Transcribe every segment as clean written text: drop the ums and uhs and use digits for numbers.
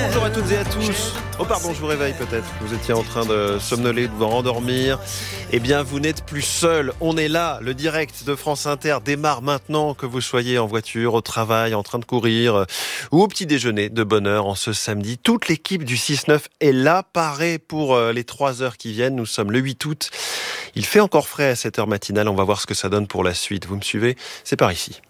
Bonjour à toutes et à tous. Oh pardon, je vous réveille peut-être. Vous étiez en train de somnoler, de vous endormir. Eh bien, vous n'êtes plus seul. On est là. Le direct de France Inter démarre maintenant, que vous soyez en voiture, au travail, en train de courir ou au petit déjeuner de bonne heure en ce samedi. Toute l'équipe du 6-9 est là, parée pour les 3 heures qui viennent. Nous sommes le 8 août. Il fait encore frais à cette heure matinale. On va voir ce que ça donne pour la suite. Vous me suivez ? C'est par ici.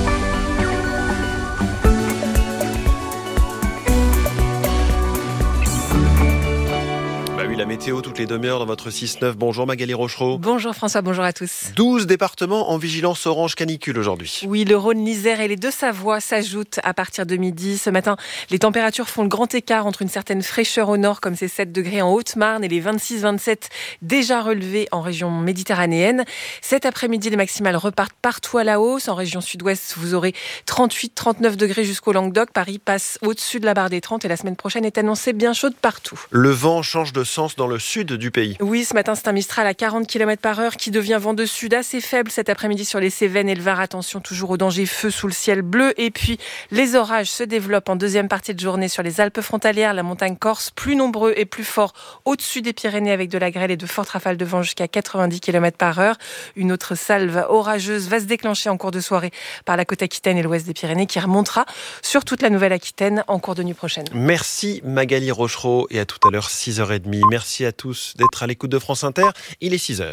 La météo toutes les demi-heures dans votre 6-9. Bonjour Magali Rochereau. Bonjour François, bonjour à tous. 12 départements en vigilance orange canicule aujourd'hui. Oui, le Rhône, l'Isère et les Deux-Savoies s'ajoutent à partir de midi. Ce matin, les températures font le grand écart entre une certaine fraîcheur au nord, comme ces 7 degrés en Haute-Marne, et les 26-27 déjà relevés en région méditerranéenne. Cet après-midi, les maximales repartent partout à la hausse. En région sud-ouest, vous aurez 38-39 degrés jusqu'au Languedoc. Paris passe au-dessus de la barre des 30 et la semaine prochaine est annoncée bien chaude partout. Le vent change de sens dans le sud du pays. Oui, ce matin, c'est un Mistral à 40 km/h qui devient vent de sud assez faible cet après-midi sur les Cévennes et le Var. Attention toujours au danger feu sous le ciel bleu. Et puis, les orages se développent en deuxième partie de journée sur les Alpes frontalières, la montagne corse, plus nombreux et plus forts au-dessus des Pyrénées avec de la grêle et de fortes rafales de vent jusqu'à 90 km/h. Une autre salve orageuse va se déclencher en cours de soirée par la côte aquitaine et l'ouest des Pyrénées qui remontera sur toute la Nouvelle-Aquitaine en cours de nuit prochaine. Merci Magali Rochereau et à tout à l'heure 6h30. Merci à tous d'être à l'écoute de France Inter. Il est 6h.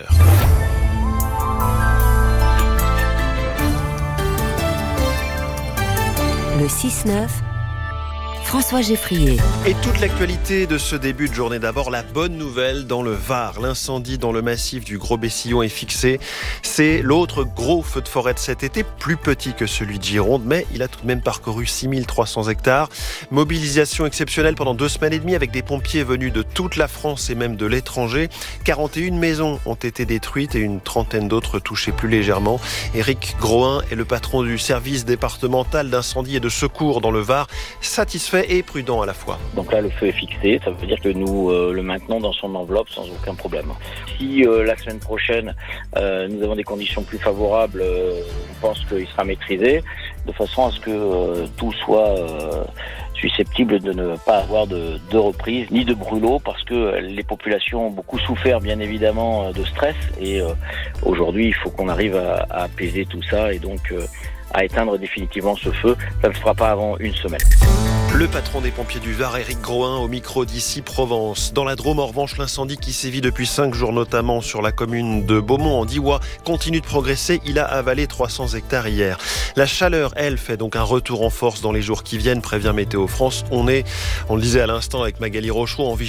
Le 6-9, François Geffrier. Et toute l'actualité de ce début de journée. D'abord, la bonne nouvelle dans le Var. L'incendie dans le massif du Gros-Bessillon est fixé. C'est l'autre gros feu de forêt de cet été, plus petit que celui de Gironde, mais il a tout de même parcouru 6300 hectares. Mobilisation exceptionnelle pendant 2 semaines et demie avec des pompiers venus de toute la France et même de l'étranger. 41 maisons ont été détruites et une trentaine d'autres touchées plus légèrement. Éric Groin est le patron du service départemental d'incendie et de secours dans le Var, satisfait et prudent à la fois. Donc là, le feu est fixé, ça veut dire que nous le maintenons dans son enveloppe sans aucun problème. Si la semaine prochaine, nous avons des conditions plus favorables, on pense qu'il sera maîtrisé, de façon à ce que tout soit susceptible de ne pas avoir de reprise ni de brûlot, parce que les populations ont beaucoup souffert bien évidemment de stress et aujourd'hui il faut qu'on arrive à apaiser tout ça et donc à éteindre définitivement ce feu. Ça ne se fera pas avant une semaine. Le patron des pompiers du Var, Éric Groin, au micro d'Ici Provence. Dans la Drôme, en revanche, l'incendie qui sévit depuis 5 jours, notamment sur la commune de Beaumont, en Diois, continue de progresser. Il a avalé 300 hectares hier. La chaleur, elle, fait donc un retour en force dans les jours qui viennent, prévient Météo France. On le disait à l'instant avec Magali Rochereau, en vigilance